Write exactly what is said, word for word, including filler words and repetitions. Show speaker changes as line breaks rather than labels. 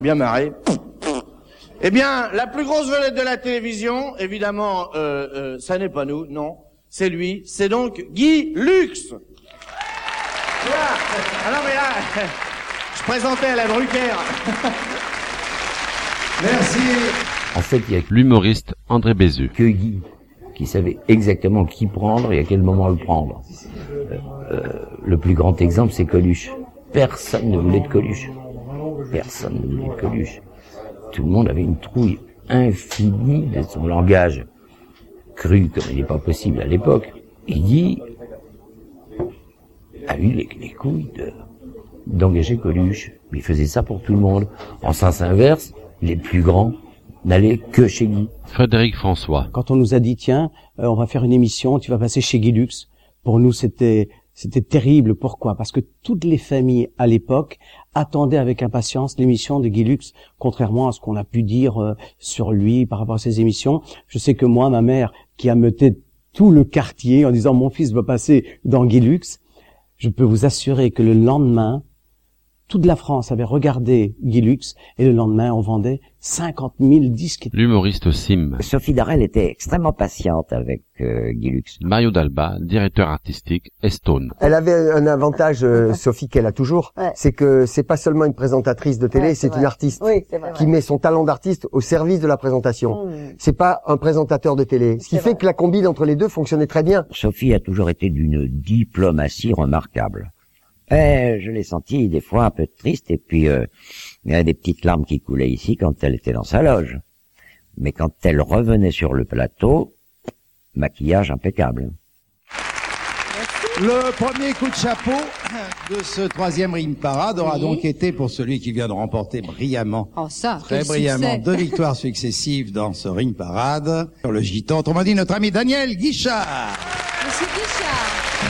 Bien marré. Eh bien, la plus grosse vedette de la télévision, évidemment, euh, euh, ça n'est pas nous, non, c'est lui, c'est donc Guy Lux. Voilà. Ah non mais là, je présentais à la Drucker. Merci.
En fait, il y a
L'humoriste André Bézu.
que Guy qui savait exactement qui prendre et à quel moment le prendre. Euh, euh, le plus grand exemple, c'est Coluche. Personne ne voulait de Coluche. Personne ne voulait de Coluche. Tout le monde avait une trouille infinie de son langage cru, comme il n'est pas possible à l'époque. Et Guy a eu les, les couilles de, d'engager Coluche. Mais il faisait ça pour tout le monde. En sens inverse, les plus grands n'allaient que chez Guy.
Frédéric François.
Quand on nous a dit, tiens, euh, on va faire une émission, tu vas passer chez Guy Lux, pour nous c'était c'était terrible. Pourquoi? Parce que toutes les familles à l'époque attendaient avec impatience l'émission de Guy Lux, contrairement à ce qu'on a pu dire euh, sur lui par rapport à ses émissions. Je sais que moi, ma mère, qui ameutait tout le quartier en disant mon fils va passer dans Guy Lux, je peux vous assurer que le lendemain, toute la France avait regardé Guy Lux et le lendemain, on vendait cinquante mille disques.
L'humoriste Sim.
Sophie Darel était extrêmement patiente avec euh, Guy Lux.
Mario Dalba, directeur artistique, Estone.
Elle avait un avantage, euh, Sophie, qu'elle a toujours,
Ouais.
c'est que c'est pas seulement une présentatrice de télé,
Ouais,
c'est
c'est
une
vrai.
artiste
Oui, c'est vrai.
qui met son talent d'artiste au service de la présentation.
Mmh.
C'est pas un présentateur de télé. Ce qui
C'est
fait
vrai.
que la combine entre les deux fonctionnait très bien.
Sophie a toujours été d'une diplomatie remarquable. Eh, je l'ai sentie des fois un peu triste et puis euh, il y a des petites larmes qui coulaient ici quand elle était dans sa loge. Mais quand elle revenait sur le plateau, maquillage impeccable.
Le premier coup de chapeau de ce troisième Ring Parade aura
Oui.
donc été pour celui qui vient de remporter brillamment,
Oh ça,
très
quel
brillamment,
succès.
deux victoires successives dans ce Ring Parade. Sur le gitan, autrement dit notre ami Daniel Guichard.
Monsieur Guichard.